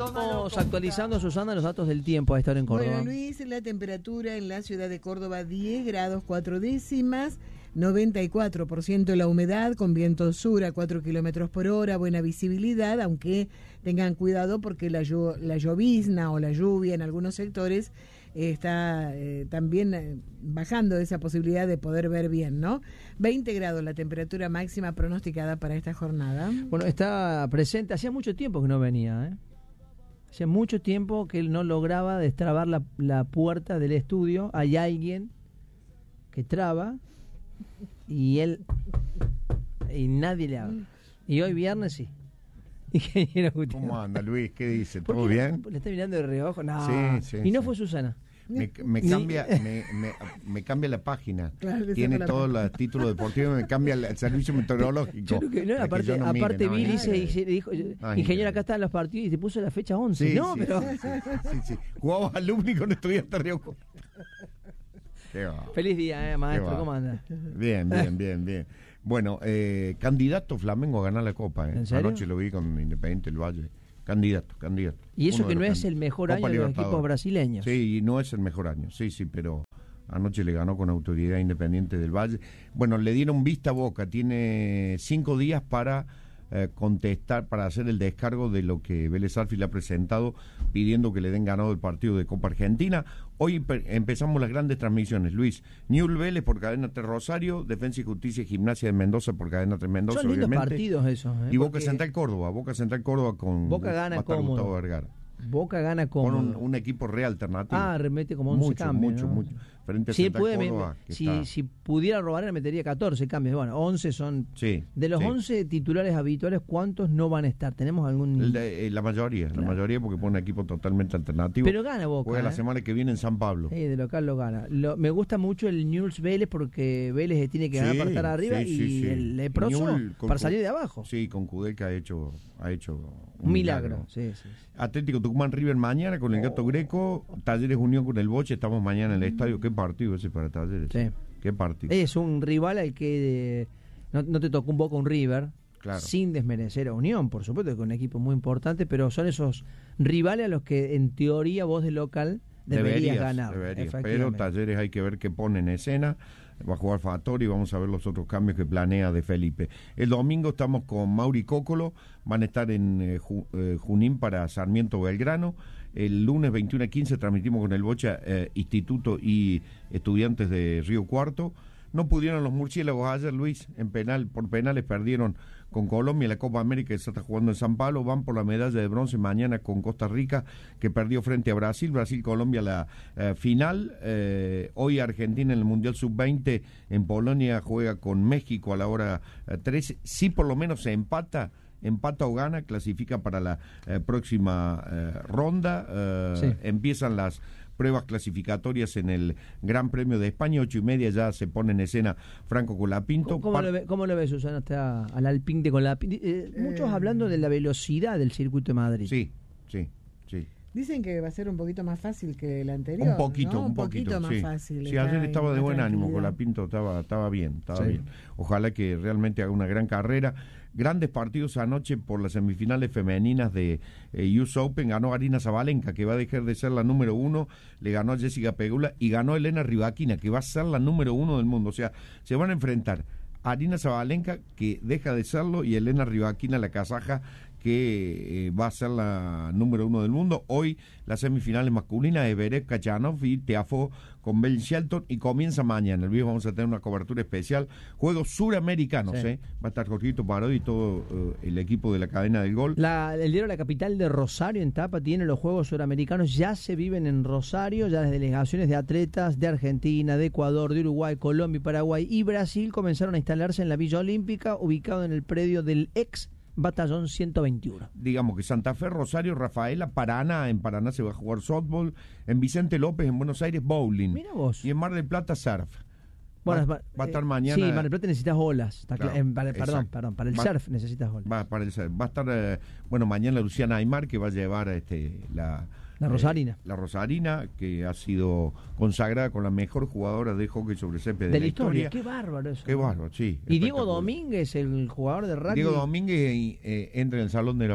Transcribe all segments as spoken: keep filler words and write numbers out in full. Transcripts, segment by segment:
Estamos actualizando, Susana, los datos del tiempo a esta hora en Córdoba. Bueno, Luis, la temperatura en la ciudad de Córdoba, diez grados cuatro décimas, noventa y cuatro por ciento la humedad, con viento sur a cuatro kilómetros por hora, buena visibilidad, aunque tengan cuidado porque la, llo- la llovizna o la lluvia en algunos sectores eh, está eh, también eh, bajando esa posibilidad de poder ver bien, ¿no? veinte grados la temperatura máxima pronosticada para esta jornada. Bueno, está presente, hacía mucho tiempo que no venía, ¿eh? Hacía mucho tiempo que él no lograba destrabar la, la puerta del estudio. Hay alguien que traba y él y nadie le habla. Y hoy viernes sí. Ingeniero Gutiérrez. ¿Cómo anda, Luis? ¿Qué dice? ¿Todo qué bien? ¿Le está mirando de reojo? No. Sí, sí, y no sí. fue Susana. Me, me cambia me, me, me cambia la página. Claro, le Tiene saco la todos los títulos deportivos, me cambia el, el servicio meteorológico. Yo creo que no, para aparte, que yo no mire, aparte no, Billy no, se, no. se dijo, Ay, ingeniero, no. acá están los partidos y te puso la fecha once. Sí, no, sí, pero sí, sí, sí, sí. Jugabas alumni con estudiantes Río Cuarto. Qué va. feliz día, eh, maestro, Qué va. ¿cómo anda? Bien, bien, bien, bien. Bueno, eh, candidato Flamengo a ganar la Copa. Eh. ¿En serio? Anoche lo vi con Independiente del Valle. Candidato, candidato. Y eso Uno que de no los es el can- mejor Copa año de los Libertadores. equipos brasileños. Sí, y no es el mejor año, sí, sí, pero anoche le ganó con autoridad Independiente del Valle. Bueno, le dieron vista a Boca, tiene cinco días para eh, contestar, para hacer el descargo de lo que Vélez Sarsfield le ha presentado, pidiendo que le den ganado el partido de Copa Argentina. Hoy pe- empezamos las grandes transmisiones, Luis. Newell's Vélez por Cadena tres Rosario, Defensa y Justicia y Gimnasia de Mendoza por Cadena tres Mendoza, Son lindos obviamente. partidos esos. ¿eh? Y Boca Porque Central Córdoba, Boca Central Córdoba con Boca va gana a estar cómodo. Gustavo Vergara. Boca gana como... Con un, un equipo re alternativo. Ah, remete como once mucho, cambios. mucho, ¿no? mucho. Frente a Si, él Central puede, me- Córdoba, que si, está- si pudiera robar, le metería catorce cambios. Bueno, once son... Sí, De los sí. once titulares habituales, ¿cuántos no van a estar? ¿Tenemos algún...? El de- eh, la mayoría, Claro. la mayoría porque pone un equipo totalmente alternativo. Pero gana Boca. Juega la ¿eh? semana que viene en San Pablo. Sí, de local lo gana. Lo- me gusta mucho el Newell's Vélez porque Vélez tiene que ganar Sí, para estar arriba sí, y sí, sí. el Leproso Newell's con para Cu- salir de abajo. Sí, con Kudelka ha hecho, ha hecho un, Un milagro. Sí, sí, sí. Atlético Tucumán River mañana con el Gato Greco, Talleres Unión con el Boche, estamos mañana en el estadio. ¿Qué partido ese para Talleres? Sí. ¿Qué partido? Es un rival al que eh, no, no te tocó un Boca un River, Claro. sin desmerecer a Unión, por supuesto, que es un equipo muy importante, pero son esos rivales a los que en teoría vos de local deberías, ganar. deberías. Pero efectivamente. Talleres hay que ver qué pone en escena. Va a jugar Fattori y vamos a ver los otros cambios que planea de Felipe. El domingo estamos con Mauri Cócolo, van a estar en eh, Ju- eh, Junín para Sarmiento Belgrano. El lunes veintiuno a quince transmitimos con el Bocha eh, Instituto y Estudiantes de Río Cuarto. No pudieron los murciélagos ayer, Luis, en penal, por penales perdieron con Colombia, la Copa América que se está jugando en San Pablo, van por la medalla de bronce mañana con Costa Rica, que perdió frente a Brasil, Brasil-Colombia la eh, final, eh, hoy Argentina en el Mundial sub veinte en Polonia juega con México a la hora eh, trece, si por lo menos se empata, empata o gana, clasifica para la eh, próxima eh, ronda, eh, Sí. empiezan las pruebas clasificatorias en el Gran Premio de España, ocho y media ya se pone en escena Franco Colapinto. ¿Cómo, cómo lo ve, cómo lo ve, Susana, está al Alpine de Colapinto? Eh, muchos Eh. hablando de la velocidad del circuito de Madrid. Sí, sí, sí. Dicen que va a ser un poquito más fácil que el anterior. Un poquito, ¿no? un poquito, más sí. fácil. Sí, está ayer en estaba de más buen ánimo, tranquilidad. Colapinto estaba, estaba bien, estaba Sí. bien. Ojalá que realmente haga una gran carrera. Grandes partidos anoche por las semifinales femeninas de eh, U S Open. Ganó Arina Zabalenka, que va a dejar de ser la número uno. Le ganó a Jessica Pegula y ganó Elena Rybakina, que va a ser la número uno del mundo. O sea, se van a enfrentar Arina Zabalenka, que deja de serlo, y Elena Rybakina, la kazaja, que eh, va a ser la número uno del mundo. Hoy las semifinales masculinas, Everett Kachanov y Tiafoe con Ben Shelton, y comienza mañana. El viernes vamos a tener una cobertura especial. Juegos suramericanos, Sí. ¿eh? Va a estar Jorgito Parodi y todo eh, el equipo de la cadena del gol. La, el diario La Capital de Rosario, en tapa, tiene los Juegos Suramericanos, ya se viven en Rosario, ya las delegaciones de atletas de Argentina, de Ecuador, de Uruguay, Colombia, Paraguay y Brasil comenzaron a instalarse en la Villa Olímpica, ubicado en el predio del ex Batallón ciento veintiuno. Digamos que Santa Fe, Rosario, Rafaela, Paraná, en Paraná se va a jugar softball, en Vicente López, en Buenos Aires, bowling. Mira vos. Y en Mar del Plata, surf. Bueno, va, es- va a estar eh, mañana. Sí, Mar del Plata necesitas olas. Está Claro, cla- en- para- perdón, exacto. perdón, para el Va- surf necesitas olas. Va, para el surf. Va a estar, eh, bueno, mañana Luciana Aymar, que va a llevar este, la... La Rosarina. eh, la Rosarina, que ha sido consagrada con la mejor jugadora de hockey sobre césped de, de la historia. Qué bárbaro eso. Qué bárbaro, sí. Y Diego espectacular. Domínguez, el jugador de rugby. Diego Domínguez eh, entra en el Salón de la Fama.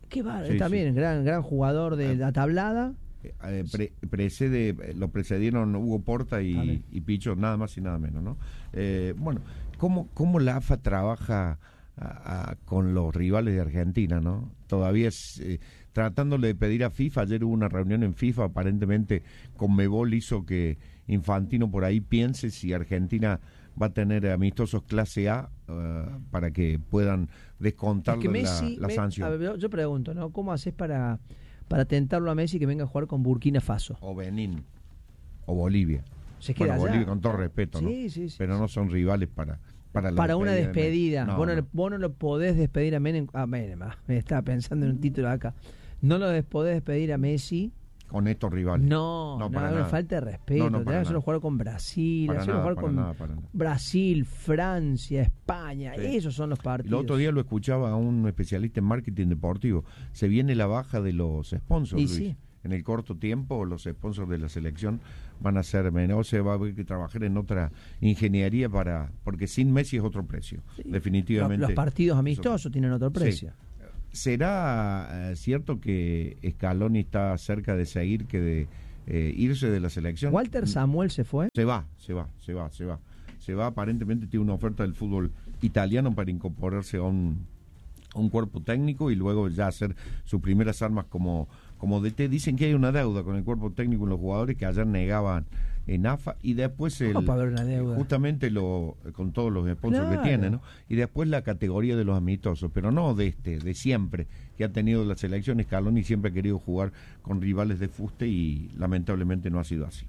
Qué bárbaro, Sí, también, sí. gran gran jugador de Eh, la tablada. Eh, pre- precede, lo precedieron Hugo Porta y, Vale. y Picho, nada más y nada menos, ¿no? Eh, bueno, ¿cómo, cómo la A F A trabaja a- a- con los rivales de Argentina, ¿no? Todavía es, eh, tratándole de pedir a FIFA, ayer hubo una reunión en FIFA, aparentemente Conmebol hizo que Infantino por ahí piense si Argentina va a tener amistosos clase A eh, para que puedan descontar Es que Messi, la, la me- sanción. a ver, yo- yo pregunto, ¿no? ¿Cómo haces para, para tentarlo a Messi que venga a jugar con Burkina Faso? O Benín, o Bolivia. Se queda Bueno, allá. Bolivia con todo respeto, ¿no? Sí, sí, sí. Pero no son rivales para para, la Para una de despedida. Messi. No, vos, no, no. le- vos no lo podés despedir a Menem. Ah, Menem, ah, me estaba pensando en un título acá. No lo des- podés despedir a Messi. Con estos rivales. No, no, No, para no, nada. falta de respeto. No, no, Tenés para que hacerlo nada. jugar con Brasil, Para hacerlo nada, jugar para con nada, para nada. Brasil, Francia, España. Sí. Esos son los El partidos. otro día lo escuchaba a un especialista en marketing deportivo. Se viene la baja de los sponsors, Y Luis. sí. En el corto tiempo, los sponsors de la selección van a ser menos. Se va a haber que trabajar en otra ingeniería para. Porque sin Messi es otro precio. Sí. Definitivamente. Los, los partidos amistosos Eso- tienen otro precio. Sí. ¿Será eh, cierto que Scaloni está cerca de seguir que de eh, irse de la selección? Walter Samuel se fue. Se va, se va, se va, se va. Se va, aparentemente tiene una oferta del fútbol italiano para incorporarse a un, a un cuerpo técnico y luego ya hacer sus primeras armas como, como D T. Dicen que hay una deuda con el cuerpo técnico y los jugadores que ayer negaban en A F A y después el, ¿Cómo para haber una deuda? justamente lo con todos los sponsors Claro. que tiene, ¿no? Y después la categoría de los amistosos, pero no de este, de siempre que ha tenido la selección. Scaloni siempre ha querido jugar con rivales de fuste y lamentablemente no ha sido así.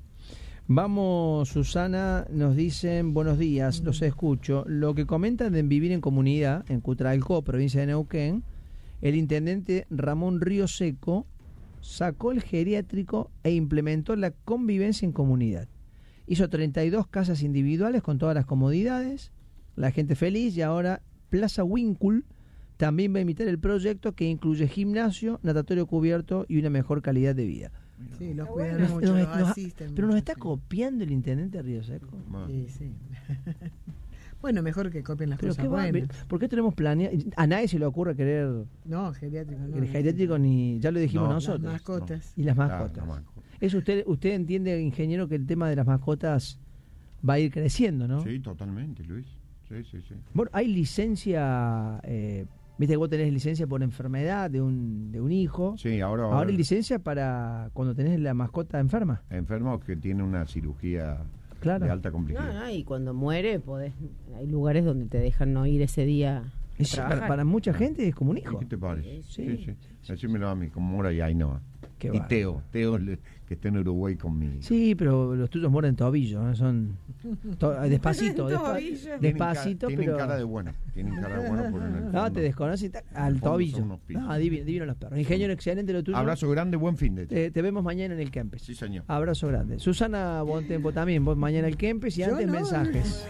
Vamos, Susana, nos dicen, buenos días, los escucho. Lo que comentan de vivir en comunidad, en Cutralcó, provincia de Neuquén, el intendente Ramón Río Seco sacó el geriátrico e implementó la convivencia en comunidad. Hizo treinta y dos casas individuales con todas las comodidades, la gente feliz, y ahora Plaza Winkul también va a imitar el proyecto que incluye gimnasio, natatorio cubierto y una mejor calidad de vida. Sí, los Nos- cuidan nos- mucho, nos- los nos- asisten pero nos mucho, está sí. copiando el intendente Río Seco. Sí, sí. Bueno, mejor que copien las Pero cosas qué va, buenas. ¿por qué tenemos planeado? A nadie se le ocurre querer No, geriátrico no. el geriátrico, ni ya lo dijimos No. Las nosotros. mascotas. Y las Claro, mascotas. la mascota. Eso usted usted entiende, ingeniero, que el tema de las mascotas va a ir creciendo, ¿no? Sí, totalmente, Luis. Sí, sí, sí. Bueno, hay licencia, eh, viste que vos tenés licencia por enfermedad de un de un hijo. Sí, ahora, Ahora hay licencia para cuando tenés la mascota enferma. enfermo que tiene una cirugía Claro. de alta No, complejidad. no, y cuando muere, podés, hay lugares donde te dejan no ir ese día a Es- para, trabajar. para mucha gente es como un hijo. ¿Qué te parece? Sí. Sí, sí. Decímelo a mí, como Mora y Ainhoa. Qué Y bárbaro. Teo, Teo le- que está en Uruguay conmigo. Sí, pero los tuyos mueren tobillo, ¿eh? Son to- despacito, despa- Tobillo. Tienen despacito, cara, tienen pero cara de bueno. Tienen cara de bueno por en el no, fondo. te desconoces y ta- En al el fondo tobillo. son unos pillos. No, divino, divino los perros. Ingeniero, excelente lo tuyo. Abrazo grande, buen fin de Te, te vemos mañana en el Kempes. Sí, señor. Abrazo grande. Susana, buen tiempo también. Vos mañana el Kempes y Yo antes no. mensajes.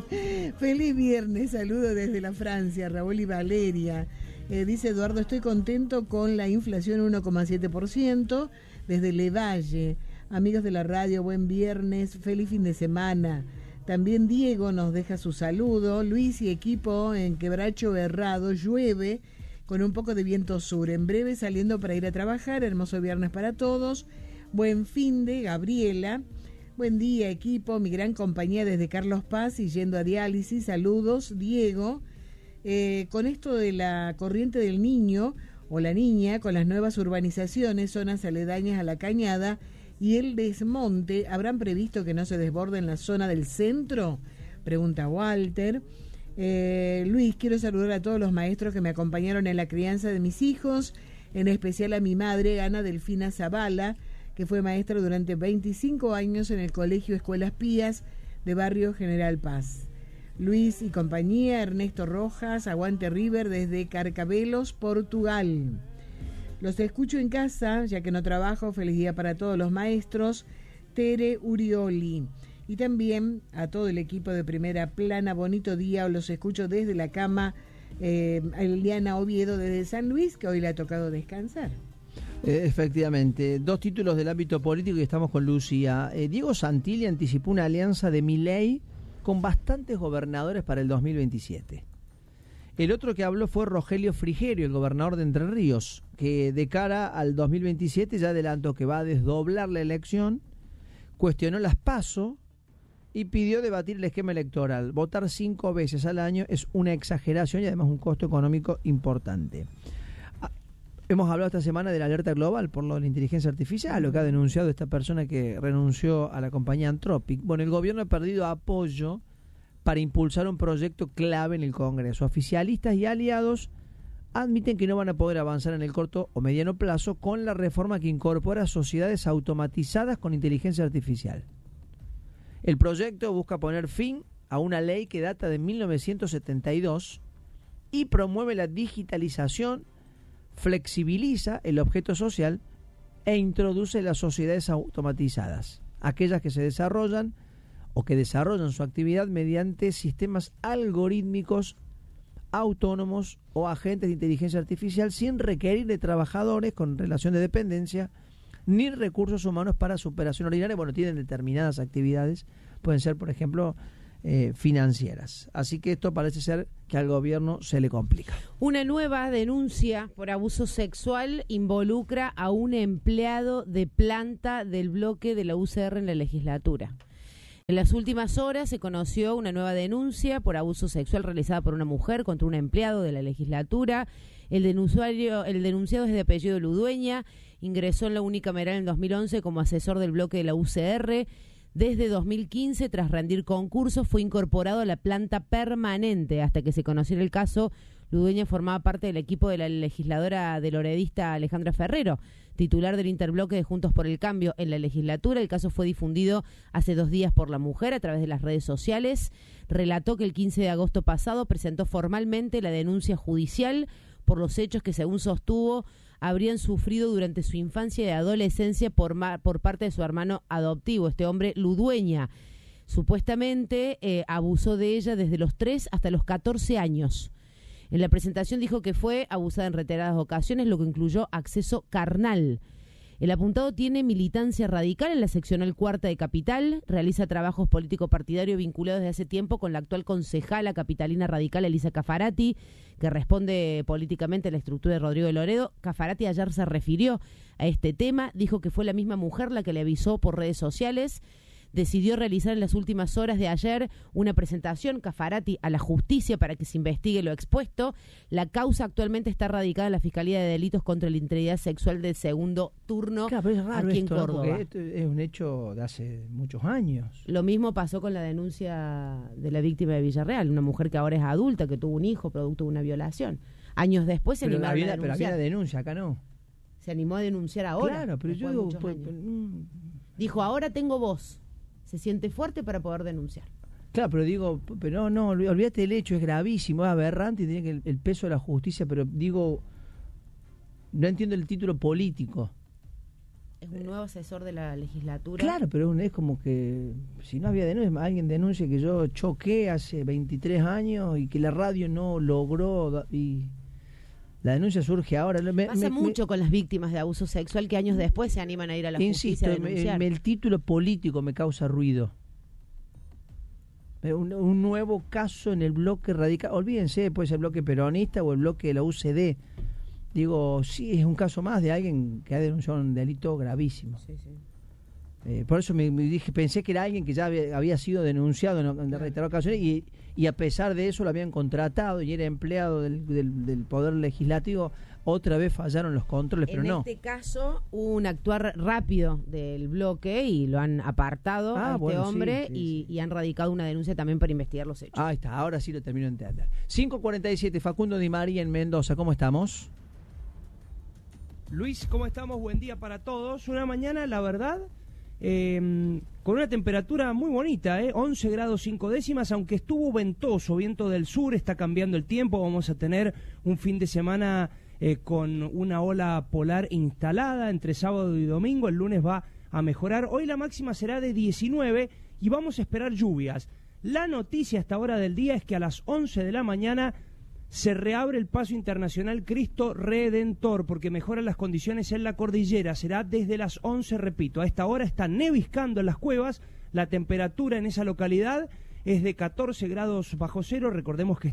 Feliz viernes, saludo desde la Francia, Raúl y Valeria. Eh, dice Eduardo, estoy contento con la inflación uno coma siete por ciento desde Levalle. Amigos de la radio, buen viernes, feliz fin de semana. También Diego nos deja su saludo. Luis y equipo en Quebracho Herrado, llueve con un poco de viento sur. En breve saliendo para ir a trabajar, hermoso viernes para todos. Buen fin de Gabriela. Buen día, equipo, mi gran compañía desde Carlos Paz y yendo a diálisis. Saludos, Diego. Eh, con esto de la corriente del Niño o la Niña, con las nuevas urbanizaciones, zonas aledañas a la Cañada y el desmonte, ¿habrán previsto que no se desborde en la zona del centro? Pregunta Walter. Eh, Luis, quiero saludar a todos los maestros que me acompañaron en la crianza de mis hijos, en especial a mi madre, Ana Delfina Zavala, que fue maestra durante veinticinco años en el Colegio Escuelas Pías de Barrio General Paz. Luis y compañía, Ernesto Rojas, Aguante River desde Carcabelos, Portugal. Los escucho en casa, ya que no trabajo. Feliz día para todos los maestros. Tere Urioli. Y también a todo el equipo de Primera Plana, bonito día. Los escucho desde la cama. Eh, Eliana Oviedo desde San Luis, que hoy le ha tocado descansar. Eh, efectivamente, dos títulos del ámbito político y estamos con Lucía. Eh, Diego Santilli anticipó una alianza de Milei con bastantes gobernadores para el dos mil veintisiete. El otro que habló fue Rogelio Frigerio, el gobernador de Entre Ríos, que de cara al dos mil veintisiete ya adelantó que va a desdoblar la elección, cuestionó las PASO y pidió debatir el esquema electoral. Votar cinco veces al año es una exageración y además un costo económico importante. Hemos hablado esta semana de la alerta global por lo de la inteligencia artificial, lo que ha denunciado esta persona que renunció a la compañía Anthropic. Bueno, el gobierno ha perdido apoyo para impulsar un proyecto clave en el Congreso. Oficialistas y aliados admiten que no van a poder avanzar en el corto o mediano plazo con la reforma que incorpora sociedades automatizadas con inteligencia artificial. El proyecto busca poner fin a una ley que data de mil novecientos setenta y dos y promueve la digitalización, flexibiliza el objeto social e introduce las sociedades automatizadas, aquellas que se desarrollan o que desarrollan su actividad mediante sistemas algorítmicos autónomos o agentes de inteligencia artificial sin requerir de trabajadores con relación de dependencia ni recursos humanos para su operación ordinaria. Bueno, tienen determinadas actividades, pueden ser, por ejemplo, eh, financieras. Así que esto parece ser que al gobierno se le complica. Una nueva denuncia por abuso sexual involucra a un empleado de planta del bloque de la U C R en la legislatura. En las últimas horas se conoció una nueva denuncia por abuso sexual realizada por una mujer contra un empleado de la legislatura. El denunciario, el denunciado es de apellido Ludueña, ingresó en la unicameral en dos mil once como asesor del bloque de la U C R. Desde dos mil quince, tras rendir concursos, fue incorporado a la planta permanente. Hasta que se conociera el caso, Ludueña formaba parte del equipo de la legisladora deloredista Alejandra Ferrero, titular del interbloque de Juntos por el Cambio en la legislatura. El caso fue difundido hace dos días por la mujer a través de las redes sociales. Relató que el quince de agosto pasado presentó formalmente la denuncia judicial por los hechos que, según sostuvo, habrían sufrido durante su infancia y adolescencia por, ma- por parte de su hermano adoptivo, este hombre Ludueña. Supuestamente eh, abusó de ella desde los tres hasta los catorce años. En la presentación dijo que fue abusada en reiteradas ocasiones, lo que incluyó acceso carnal. El apuntado tiene militancia radical en la seccional cuarta de Capital, realiza trabajos político-partidarios vinculados desde hace tiempo con la actual concejala capitalina radical Elisa Caffarati, que responde políticamente a la estructura de Rodrigo de Loredo. Caffarati ayer se refirió a este tema, dijo que fue la misma mujer la que le avisó por redes sociales. Decidió realizar en las últimas horas de ayer una presentación, Caffarati, a la justicia para que se investigue lo expuesto. La causa actualmente está radicada en la Fiscalía de Delitos contra la Integridad Sexual del segundo turno, claro, pero es raro aquí esto, en ¿no? Córdoba. Porque esto es un hecho de hace muchos años. Lo mismo pasó con la denuncia de la víctima de Villarreal, una mujer que ahora es adulta, que tuvo un hijo producto de una violación. Años después se Pero animaron había, a pero denunciar. había denuncia, acá no. Se animó a denunciar ahora. Claro, pero yo después de digo, muchos pues, años. pues, mm, Dijo, ahora tengo voz. Se siente fuerte para poder denunciar. claro, pero digo, pero no, no, olvídate del hecho, es gravísimo, es aberrante y tiene que el, el peso de la justicia, pero digo, no entiendo el título político. Es un nuevo asesor de la legislatura. Claro, pero es como que si no había denuncia, alguien denuncia que yo choqué hace veintitrés años y que la radio no logró y la denuncia surge ahora. Me, Pasa me, mucho me, con las víctimas de abuso sexual que años después se animan a ir a la insisto, justicia a denunciar. me, me, el título político me causa ruido. Un, un nuevo caso en el bloque radical. Olvídense, puede ser el bloque peronista o el bloque de la U C D. Digo, sí, es un caso más de alguien que ha denunciado un delito gravísimo. Sí, sí. Eh, por eso me, me dije, pensé que era alguien que ya había, había sido denunciado en, en reiteradas ocasiones y, y a pesar de eso lo habían contratado y era empleado del, del, del Poder Legislativo. Otra vez fallaron los controles, pero en no. este caso hubo un actuar rápido del bloque y lo han apartado Ah, a este bueno, sí, hombre sí, y, sí. y han radicado una denuncia también para investigar los hechos. Ahí está, ahora sí lo termino de entender. cinco cuarenta y siete, Facundo Di María en Mendoza, ¿cómo estamos? Luis, ¿cómo estamos? Buen día para todos. Una mañana, la verdad, eh, con una temperatura muy bonita, ¿eh? once grados cinco décimas, aunque estuvo ventoso, viento del sur, está cambiando el tiempo. Vamos a tener un fin de semana eh, con una ola polar instalada entre sábado y domingo. El lunes va a mejorar. Hoy la máxima será de diecinueve y vamos a esperar lluvias. La noticia hasta ahora del día es que a las once de la mañana se reabre el paso internacional Cristo Redentor porque mejoran las condiciones en la cordillera. Será desde las once, repito. A esta hora está neviscando en las cuevas. La temperatura en esa localidad es de catorce grados bajo cero. Recordemos que está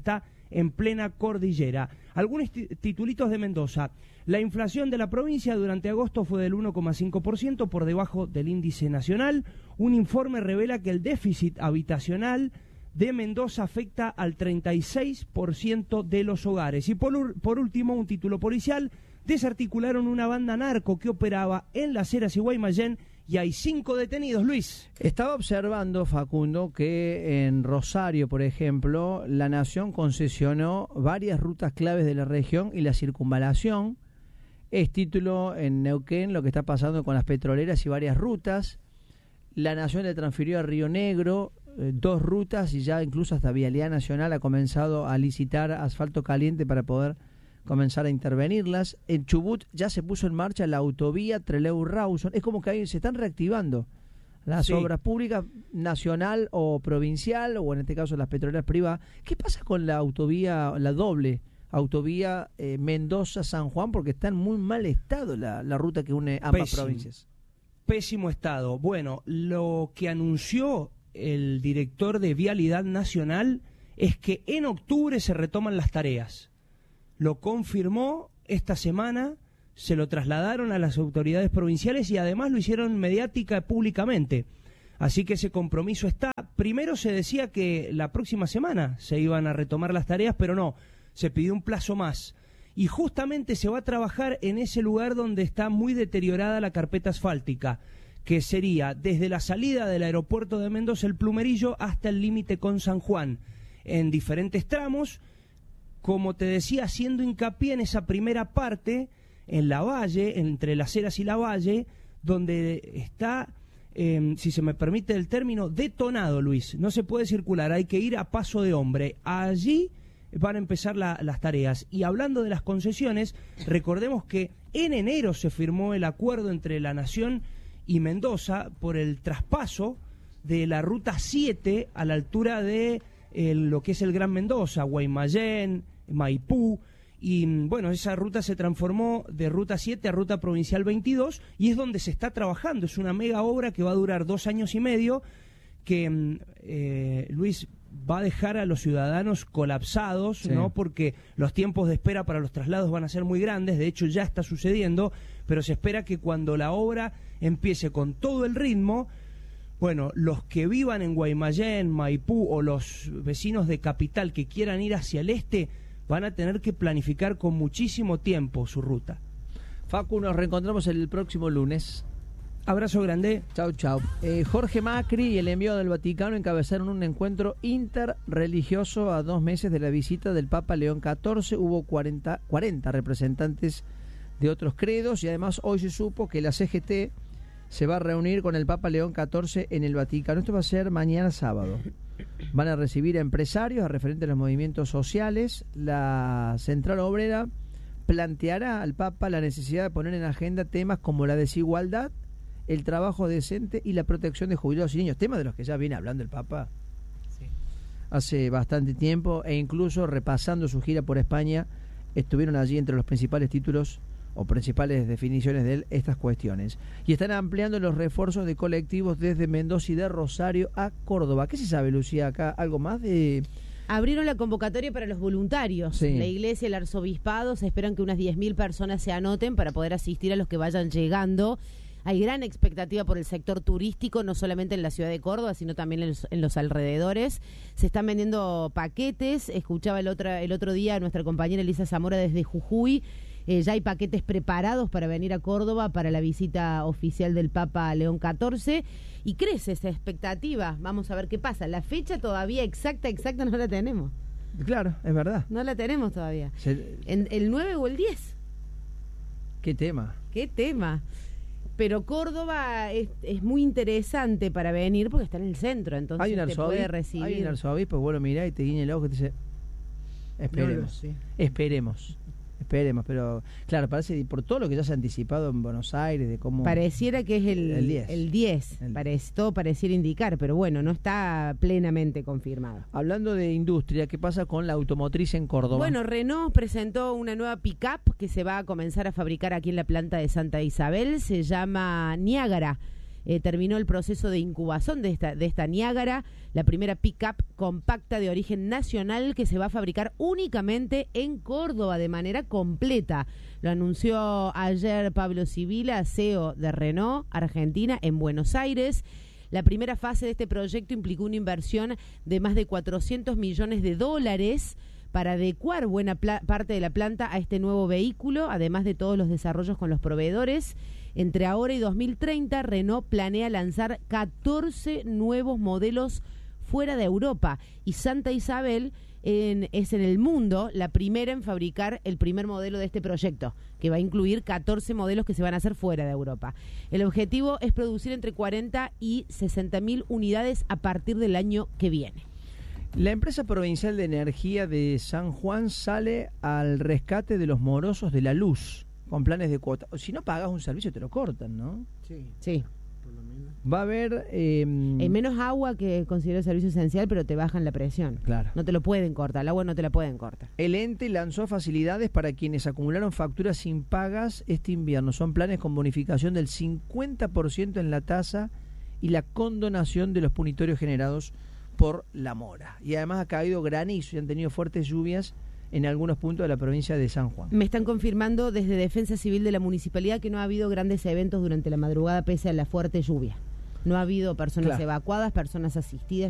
en plena cordillera. Algunos titulitos de Mendoza. La inflación de la provincia durante agosto fue del uno coma cinco por ciento, por debajo del índice nacional. Un informe revela que el déficit habitacional de Mendoza afecta al treinta y seis por ciento de los hogares. Y por, por último, un título policial. Desarticularon una banda narco que operaba en Las Heras y Guaymallén y hay cinco detenidos, Luis. Estaba observando, Facundo, que en Rosario, por ejemplo, la Nación concesionó varias rutas claves de la región y la circunvalación. Es título en Neuquén lo que está pasando con las petroleras y varias rutas. La Nación le transfirió a Río Negro eh, dos rutas y ya incluso hasta Vialidad Nacional ha comenzado a licitar asfalto caliente para poder comenzar a intervenirlas. En Chubut ya se puso en marcha la autovía Trelew-Rawson. Es como que ahí se están reactivando las sí. obras públicas, nacional o provincial, o en este caso las petroleras privadas. ¿Qué pasa con la autovía, la doble autovía eh, Mendoza-San Juan? Porque está en muy mal estado la, la ruta que une ambas Pésimo. provincias. Pésimo estado. Bueno, lo que anunció el director de Vialidad Nacional es que en octubre se retoman las tareas. Lo confirmó esta semana, se lo trasladaron a las autoridades provinciales y además lo hicieron mediática públicamente. Así que ese compromiso está. Primero se decía que la próxima semana se iban a retomar las tareas, pero no, se pidió un plazo más. Y justamente se va a trabajar en ese lugar donde está muy deteriorada la carpeta asfáltica, que sería desde la salida del aeropuerto de Mendoza, el Plumerillo, hasta el límite con San Juan, en diferentes tramos. Como te decía, haciendo hincapié en esa primera parte, en la Valle, entre Las Heras y la Valle, donde está, eh, si se me permite el término, detonado, Luis. No se puede circular, hay que ir a paso de hombre. Allí van a empezar la, las tareas. Y hablando de las concesiones, recordemos que en enero se firmó el acuerdo entre la Nación y Mendoza por el traspaso de la Ruta siete a la altura de eh, lo que es el Gran Mendoza, Guaymallén, Maipú, y bueno, esa ruta se transformó de Ruta siete a Ruta Provincial veintidós y es donde se está trabajando. Es una mega obra que va a durar dos años y medio, que eh, Luis, va a dejar a los ciudadanos colapsados, sí. ¿no? Porque los tiempos de espera para los traslados van a ser muy grandes, de hecho ya está sucediendo, pero se espera que cuando la obra empiece con todo el ritmo, bueno, los que vivan en Guaymallén, Maipú o los vecinos de Capital que quieran ir hacia el este van a tener que planificar con muchísimo tiempo su ruta. Facu, nos reencontramos el próximo lunes. Abrazo grande. Chau, chau. Eh, Jorge Macri y el enviado del Vaticano encabezaron un encuentro interreligioso a dos meses de la visita del Papa León catorce. Hubo cuarenta, cuarenta representantes de otros credos y además hoy se supo que la C G T se va a reunir con el Papa León catorce en el Vaticano. Esto va a ser mañana sábado. Van a recibir a empresarios, a referentes de los movimientos sociales. La Central Obrera planteará al Papa la necesidad de poner en agenda temas como la desigualdad, el trabajo decente y la protección de jubilados y niños, temas de los que ya viene hablando el Papa sí. hace bastante tiempo, e incluso repasando su gira por España, estuvieron allí entre los principales títulos o principales definiciones de él estas cuestiones. Y están ampliando los refuerzos de colectivos desde Mendoza y de Rosario a Córdoba. ¿Qué se sabe, Lucía, acá? ¿Algo más de...? Abrieron la convocatoria para los voluntarios. Sí. La iglesia, el arzobispado, se esperan que unas diez mil personas se anoten para poder asistir a los que vayan llegando. Hay gran expectativa por el sector turístico, no solamente en la ciudad de Córdoba, sino también en los, en los alrededores. Se están vendiendo paquetes. Escuchaba el otro, el otro día a nuestra compañera Elisa Zamora desde Jujuy. Eh, ya hay paquetes preparados para venir a Córdoba para la visita oficial del Papa León catorce. Y crece esa expectativa. Vamos a ver qué pasa. La fecha todavía exacta, exacta no la tenemos. Claro, es verdad. No la tenemos todavía. Se... ¿En el nueve o el diez? ¿Qué tema? ¿Qué tema? Pero Córdoba es, es muy interesante para venir porque está en el centro, entonces hay un te puede recibir. Hay un arzobispo, vos lo mirás y te guiña el ojo y te dice, esperemos, no esperemos, esperemos, pero claro, parece por todo lo que ya se ha anticipado en Buenos Aires, de cómo... Pareciera que es el, el diez, el diez el... Parece, todo pareciera indicar, pero bueno, no está plenamente confirmado. Hablando de industria, ¿qué pasa con la automotriz en Córdoba? Bueno, Renault presentó una nueva pick-up que se va a comenzar a fabricar aquí en la planta de Santa Isabel, se llama Niágara. eh, terminó el proceso de incubación de esta, de esta Niágara, la primera pick-up compacta de origen nacional que se va a fabricar únicamente en Córdoba de manera completa. Lo anunció ayer Pablo Sibila, C E O de Renault Argentina, en Buenos Aires. La primera fase de este proyecto implicó una inversión de más de cuatrocientos millones de dólares para adecuar buena parte de la planta a este nuevo vehículo, además de todos los desarrollos con los proveedores. Entre ahora y dos mil treinta, Renault planea lanzar catorce nuevos modelos fuera de Europa, y Santa Isabel en, es en el mundo la primera en fabricar el primer modelo de este proyecto, que va a incluir catorce modelos que se van a hacer fuera de Europa. El objetivo es producir entre cuarenta y sesenta mil unidades a partir del año que viene. La empresa provincial de energía de San Juan sale al rescate de los morosos de la luz con planes de cuota. Si no pagas un servicio te lo cortan, ¿no? Sí. Sí. Por lo menos. Va a haber... Eh, Hay menos agua que considero servicio esencial, pero te bajan la presión. Claro. No te lo pueden cortar, el agua no te la pueden cortar. El ente lanzó facilidades para quienes acumularon facturas impagas este invierno. Son planes con bonificación del cincuenta por ciento en la tasa y la condonación de los punitorios generados por la mora. Y además ha caído granizo y han tenido fuertes lluvias en algunos puntos de la provincia de San Juan. Me están confirmando desde Defensa Civil de la Municipalidad que no ha habido grandes eventos durante la madrugada pese a la fuerte lluvia. No ha habido personas Claro. evacuadas, personas asistidas.